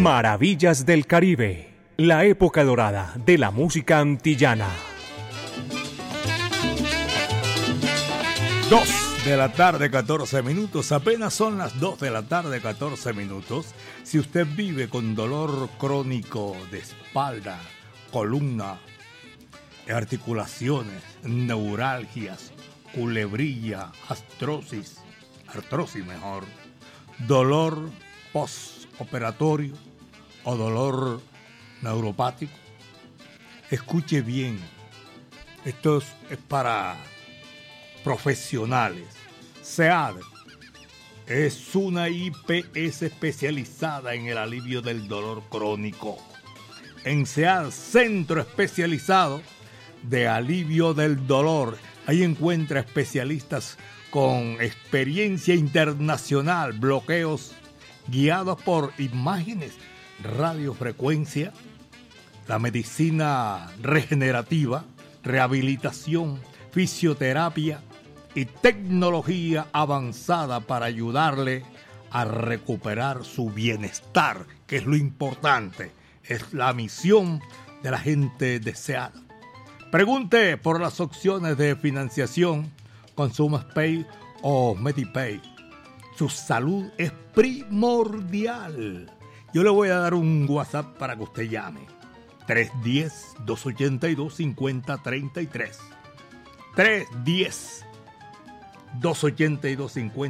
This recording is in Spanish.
Maravillas del Caribe, la época dorada de la música antillana. 2 de la tarde, 14 minutos. Apenas son las 2 de la tarde, 14 minutos. Si usted vive con dolor crónico de espalda, columna, articulaciones, neuralgias, culebrilla, artrosis mejor, dolor postoperatorio o dolor neuropático, escuche bien. Esto es para profesionales. SEAD es una IPS especializada en el alivio del dolor crónico. En SEAD, Centro Especializado de Alivio del Dolor, ahí encuentra especialistas con experiencia internacional, bloqueos guiados por imágenes, radiofrecuencia, la medicina regenerativa, rehabilitación, fisioterapia y tecnología avanzada para ayudarle a recuperar su bienestar, que es lo importante, es la misión de la gente de SEAD. Pregunte por las opciones de financiación, ConsumerPay o Medipay. Su salud es primordial. Yo le voy a dar un WhatsApp para que usted llame. 310-282-5033. 310-282-5033.